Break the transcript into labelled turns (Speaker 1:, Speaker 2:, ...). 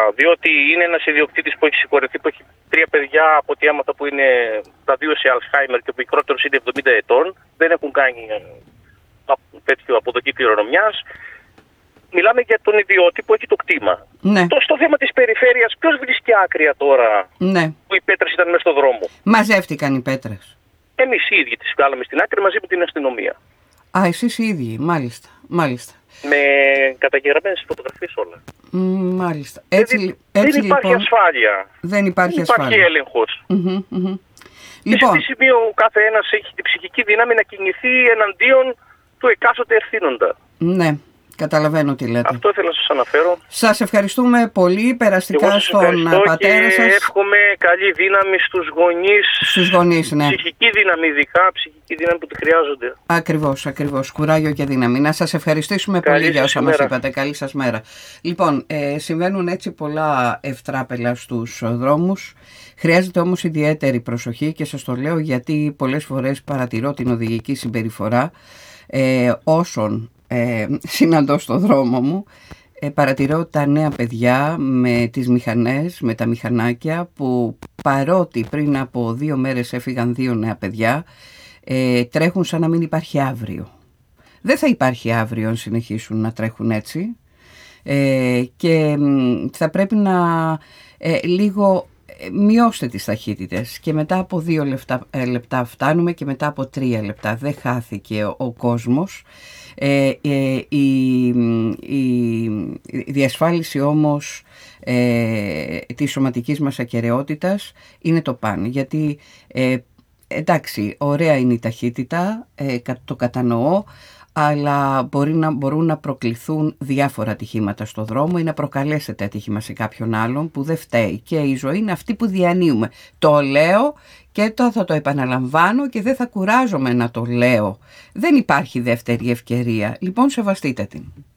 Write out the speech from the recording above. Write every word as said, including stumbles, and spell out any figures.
Speaker 1: διότι είναι ένας ιδιοκτήτης που έχει συγχωρεθεί, που έχει τρία παιδιά από ό,τι έμαθα που είναι τα δύο σε Αλσχάιμερ και ο μικρότερος είναι εβδομήντα ετών. Δεν έχουν κάνει τέτοιο αποδοχή κληρονομιάς. Μιλάμε για τον ιδιώτη που έχει το κτήμα.
Speaker 2: Ναι.
Speaker 1: Το, στο θέμα της περιφέρειας, ποιος βρίσκει άκρια τώρα,
Speaker 2: ναι,
Speaker 1: που οι πέτρες ήταν μέσα στο δρόμο?
Speaker 2: Μαζεύτηκαν οι πέτρες.
Speaker 1: Εμείς οι ίδιοι τις βγάλαμε στην άκρη μαζί με την αστυνομία.
Speaker 2: Α, εσείς οι ίδιοι, μάλιστα, μάλιστα.
Speaker 1: Με καταγεγραμμένες φωτογραφίες όλα.
Speaker 2: Μάλιστα. Έτσι,
Speaker 1: δεν,
Speaker 2: έτσι,
Speaker 1: δεν υπάρχει
Speaker 2: λοιπόν,
Speaker 1: ασφάλεια.
Speaker 2: Δεν υπάρχει
Speaker 1: δεν
Speaker 2: ασφάλεια.
Speaker 1: υπάρχει έλεγχος.
Speaker 2: Mm-hmm, mm-hmm.
Speaker 1: Λοιπόν. Σε τι σημείο ο κάθε ένας έχει την ψυχική δύναμη να κινηθεί εναντίον του εκάστοτε ευθύνοντα.
Speaker 2: Ναι. Καταλαβαίνω τι λέτε.
Speaker 1: Αυτό ήθελα να σας αναφέρω.
Speaker 2: Σας ευχαριστούμε πολύ περαστικά στον πατέρα σας.
Speaker 1: Και εύχομαι καλή δύναμη στους γονείς.
Speaker 2: Στους γονείς, ναι.
Speaker 1: Ψυχική δύναμη, ειδικά ψυχική δύναμη που τη χρειάζονται.
Speaker 2: Ακριβώς, ακριβώς. Κουράγιο και δύναμη. Να σας ευχαριστήσουμε
Speaker 1: καλή
Speaker 2: πολύ για όσα μας
Speaker 1: μέρα.
Speaker 2: είπατε. Καλή σας μέρα. Λοιπόν, ε, συμβαίνουν έτσι πολλά ευτράπελα στους δρόμους. Χρειάζεται όμως ιδιαίτερη προσοχή και σας το λέω γιατί πολλές φορές παρατηρώ την οδηγική συμπεριφορά ε, όσων Ε, συναντώ στο δρόμο μου, ε, παρατηρώ τα νέα παιδιά με τις μηχανές, με τα μηχανάκια, που παρότι πριν από δύο μέρες έφυγαν δύο νέα παιδιά, ε, τρέχουν σαν να μην υπάρχει αύριο. Δεν θα υπάρχει αύριο αν συνεχίσουν να τρέχουν έτσι, ε, και θα πρέπει να ε, λίγο μειώστε τις ταχύτητες και μετά από δύο λεπτά, ε, λεπτά φτάνουμε και μετά από τρία λεπτά. Δεν χάθηκε ο, ο κόσμος. Ε, ε, η, η, η διασφάλιση όμως ε, της σωματικής μας ακεραιότητας είναι το παν, γιατί ε, εντάξει, ωραία είναι η ταχύτητα, ε, το κατανοώ, αλλά μπορεί να, μπορούν να προκληθούν διάφορα ατυχήματα στο δρόμο ή να προκαλέσετε ατύχημα σε κάποιον άλλον που δεν φταίει, και η ζωή είναι αυτή που διανύουμε. Το λέω και το θα το επαναλαμβάνω και δεν θα κουράζομαι να το λέω. Δεν υπάρχει δεύτερη ευκαιρία. Λοιπόν, σεβαστείτε την.